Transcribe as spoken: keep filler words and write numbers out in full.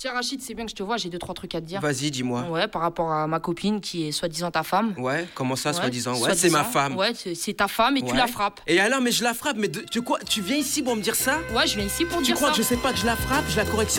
Tiens, Rachid, c'est bien que je te vois, j'ai deux, trois trucs à te dire. Vas-y, dis-moi. Ouais, par rapport à ma copine qui est soi-disant ta femme. Ouais, comment ça, Ouais, soi-disant? Ouais, soi-disant. c'est ma femme. Ouais, c'est c'est ta femme et tu Ouais. la frappes. Et alors, mais je la frappe, mais de- tu quoi? Tu viens ici pour me dire ça? Ouais, je viens ici pour Tu dire crois ça. que je sais pas que je la frappe, je la correctionne?